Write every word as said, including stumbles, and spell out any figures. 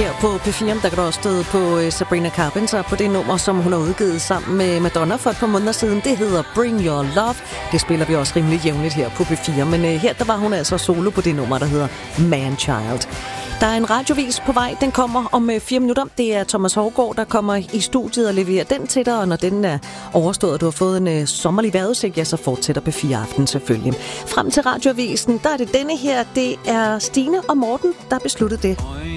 Her på P fire, der kan du også støde på Sabrina Carpenter på det nummer, som hun har udgivet sammen med Madonna for et par måneder siden. Det hedder Bring Your Love. Det spiller vi også rimelig jævnligt her på P fire, men her der var hun altså solo på det nummer, der hedder Man Child. Der er en radiovis på vej. Den kommer om fire minutter. Det er Thomas Hougaard, der kommer i studiet og leverer den til dig. Og når den er overstået, og du har fået en sommerlig vejrudsigt, ja, så fortsætter P fire Aften selvfølgelig. Frem til radiovisen, der er det denne her. Det er Stine og Morten, der har besluttet det.